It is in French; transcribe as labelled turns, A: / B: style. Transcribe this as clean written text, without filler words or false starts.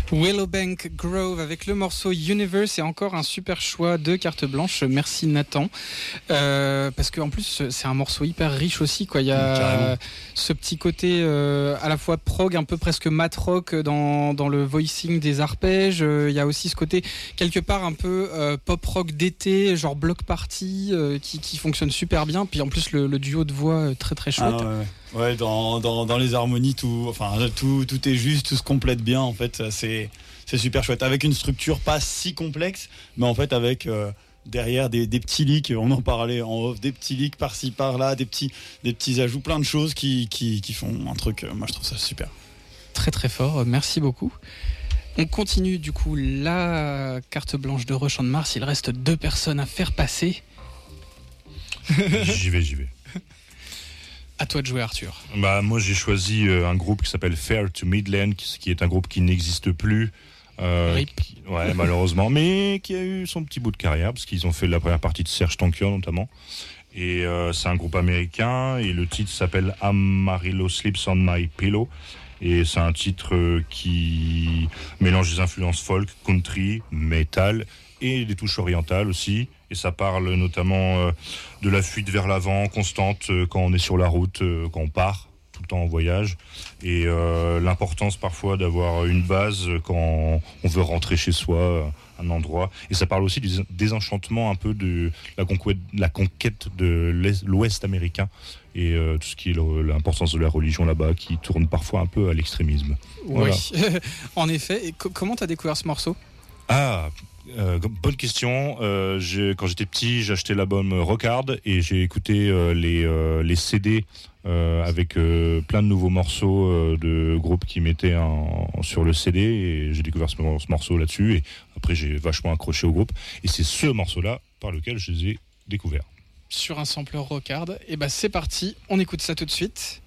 A: Willowbank Grove avec le morceau Universe et encore un super choix de carte blanche. Merci Nathan. Parce qu'en plus c'est un morceau hyper riche aussi, quoi. Il y a ce petit côté à la fois prog, un peu presque mat rock dans le voicing des arpèges. Il y a aussi ce côté quelque part un peu pop rock d'été, genre block party qui fonctionne super bien. Puis en plus le duo de voix très très chouette.
B: Ouais, dans les harmonies, tout est juste, tout se complète bien. En fait, c'est super chouette. Avec une structure pas si complexe, mais en fait avec derrière des petits leaks. On en parlait en off, des petits leaks par-ci par-là, des petits ajouts, plein de choses qui font un truc. Moi, je trouve ça super.
A: Très très fort. Merci beaucoup. On continue du coup la carte blanche de Rush on Mars. Il reste 2 personnes à faire passer.
C: J'y vais.
A: À toi de jouer, Arthur.
C: Moi j'ai choisi un groupe qui s'appelle Fair to Midland, qui est un groupe qui n'existe plus. Malheureusement, mais qui a eu son petit bout de carrière parce qu'ils ont fait la première partie de Serge Tankian notamment. Et c'est un groupe américain et le titre s'appelle Amarillo Sleeps on My Pillow. Et c'est un titre qui mélange des influences folk, country, metal et des touches orientales aussi. Et ça parle notamment de la fuite vers l'avant constante quand on est sur la route, quand on part tout le temps en voyage. Et l'importance parfois d'avoir une base quand on veut rentrer chez soi, un endroit. Et ça parle aussi du désenchantement un peu de la conquête de l'Ouest américain. Et tout ce qui est l'importance de la religion là-bas, qui tourne parfois un peu à l'extrémisme.
A: Oui,
C: voilà.
A: En effet. Et comment t'as découvert ce morceau ?
C: Bonne question. Quand j'étais petit, j'achetais l'album Rock Hard et j'ai écouté les CD avec plein de nouveaux morceaux de groupes qui mettaient sur le CD et j'ai découvert ce morceau là-dessus et après j'ai vachement accroché au groupe et c'est ce morceau-là par lequel je les ai découverts.
A: Sur un sampleur Rock Hard. Et c'est parti, on écoute ça tout de suite.